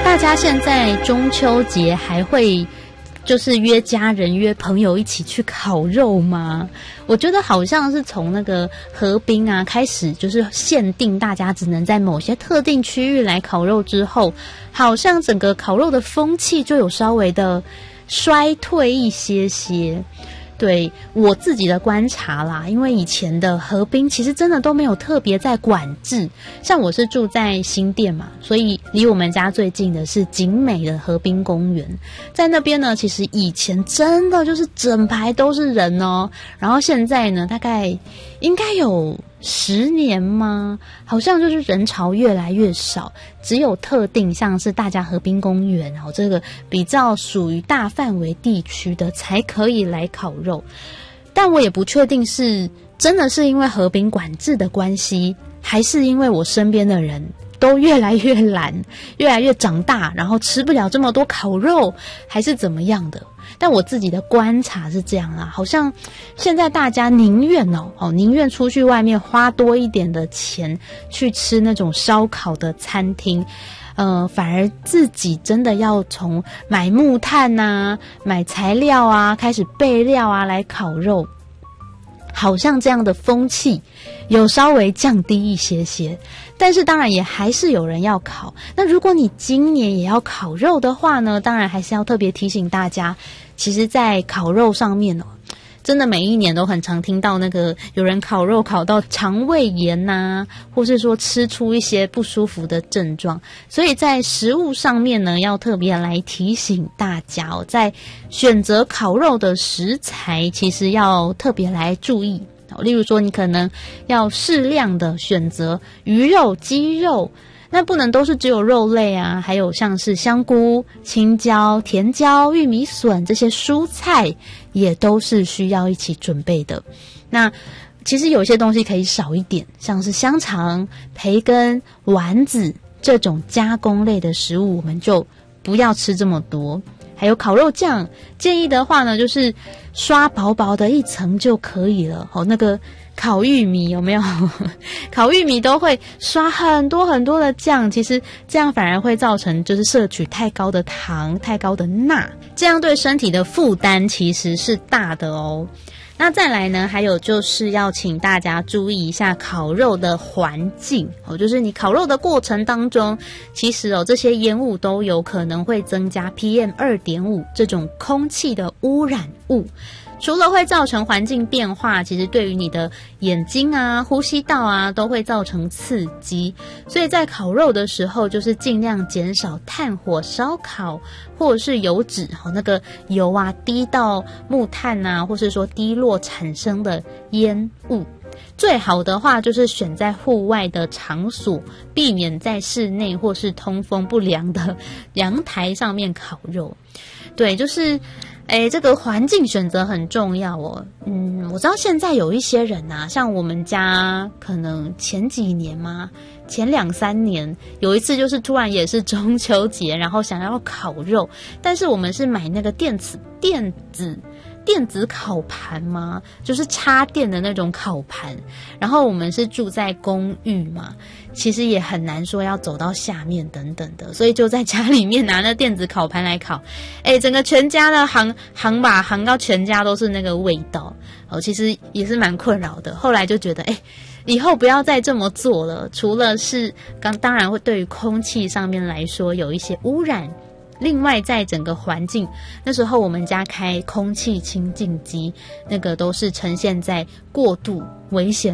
大家现在中秋节还会就是约家人约朋友一起去烤肉吗？我觉得好像是从那个河滨啊开始，就是限定大家只能在某些特定区域来烤肉之后，好像整个烤肉的风气就有稍微的衰退一些些。对我自己的观察啦，因为以前的河滨其实真的都没有特别在管制，像我是住在新店嘛，所以离我们家最近的是景美的河滨公园，在那边呢，其实以前真的就是整排都是人哦，然后现在呢，大概应该有10年吗？好像就是人潮越来越少，只有特定像是大家河滨公园，然后这个比较属于大范围地区的才可以来烤肉。但我也不确定是真的是因为河滨管制的关系，还是因为我身边的人都越来越懒，越来越长大，然后吃不了这么多烤肉，还是怎么样的。但我自己的观察是这样啦，好像现在大家宁愿出去外面花多一点的钱去吃那种烧烤的餐厅，反而自己真的要从买木炭啊、买材料啊、开始备料啊来烤肉，好像这样的风气有稍微降低一些些。但是当然也还是有人要烤。那如果你今年也要烤肉的话呢，当然还是要特别提醒大家，其实在烤肉上面真的每一年都很常听到那个有人烤肉烤到肠胃炎啊，或是说吃出一些不舒服的症状，所以在食物上面呢，要特别来提醒大家在选择烤肉的食材，其实要特别来注意。例如说，你可能要适量的选择鱼肉、鸡肉，那不能都是只有肉类啊，还有像是香菇、青椒、甜椒、玉米笋这些蔬菜也都是需要一起准备的。那其实有些东西可以少一点，像是香肠、培根、丸子这种加工类的食物，我们就不要吃这么多。还有烤肉酱，建议的话呢，就是刷薄薄的一层就可以了。那个烤玉米有没有？烤玉米都会刷很多很多的酱，其实这样反而会造成就是摄取太高的糖、太高的钠，这样对身体的负担其实是大的哦。那再来呢，还有就是要请大家注意一下烤肉的环境就是你烤肉的过程当中，其实这些烟雾都有可能会增加 PM2.5 这种空气的污染物。除了会造成环境变化，其实对于你的眼睛啊、呼吸道啊都会造成刺激，所以在烤肉的时候就是尽量减少炭火烧烤或者是油脂那个油啊滴到木炭啊，或是说滴落产生的烟雾。最好的话就是选在户外的场所，避免在室内或是通风不良的阳台上面烤肉。对，就是这个环境选择很重要哦。我知道现在有一些人啊，像我们家可能前几年嘛，前2-3年有一次就是突然也是中秋节，然后想要烤肉，但是我们是买那个电子烤盘吗？就是插电的那种烤盘，然后我们是住在公寓嘛，其实也很难说要走到下面等等的，所以就在家里面拿那电子烤盘来烤。整个全家的行到全家都是那个味道其实也是蛮困扰的。后来就觉得以后不要再这么做了，除了是当然会对于空气上面来说有一些污染，另外在整个环境，那时候我们家开空气清净机，那个都是呈现在过度危险